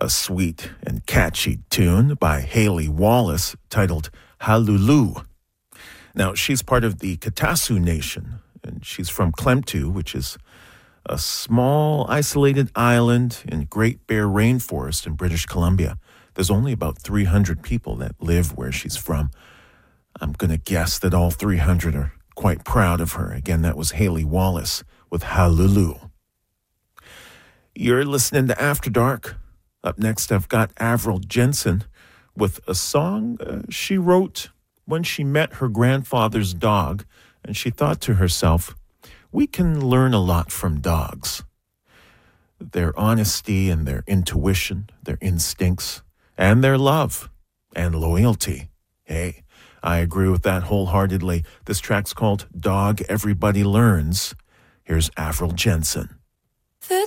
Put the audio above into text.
a sweet and catchy tune by Haley Wallace titled Halulu. Now, she's part of the Katasu Nation, and she's from Klemtu, which is a small, isolated island in Great Bear Rainforest in British Columbia. There's only about 300 people that live where she's from. I'm going to guess that all 300 are quite proud of her. Again, that was Haley Wallace with Halulu. You're listening to After Dark. Up next, I've got Avril Jensen with a song she wrote when she met her grandfather's dog, and she thought to herself, we can learn a lot from dogs. Their honesty and their intuition, their instincts, and their love and loyalty. Hey, I agree with that wholeheartedly. This track's called Dog Everybody Learns. Here's Avril Jensen.